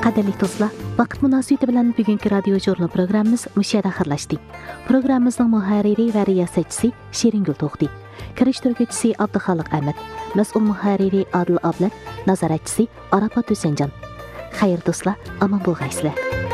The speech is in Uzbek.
Qadrli do'stlar, vaqt munosabati bilan bugungi radio jurnal programmamiz mushada xirlashdi. Programmamizning muharriri va riyosatchisi Shiringul To'xti, kirishtiruvchisi Abduxoliq Ahmad, mas'ul muharriri Adil Ablat, nazoratchisi Arafat Husanjon. Xayr do'stlar, omon bo'lg'aysizlar.